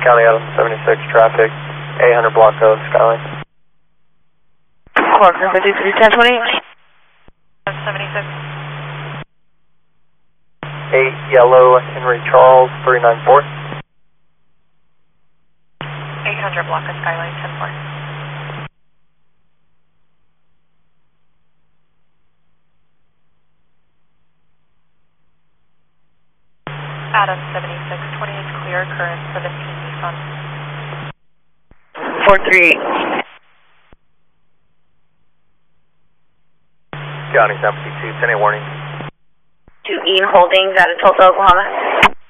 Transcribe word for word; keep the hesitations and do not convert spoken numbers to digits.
County Adam seventy-six traffic, eight hundred block of Skyline. Block fifty-three ten twenty. seventy-six. eight Yellow Henry Charles three nine four. eight hundred block of Skyline ten four. Adam seventy-six, twenty is clear, current seventeen Nissan. four three eight. County seventy-two, ten eight warning. To Ian Holdings out of Tulsa, Oklahoma.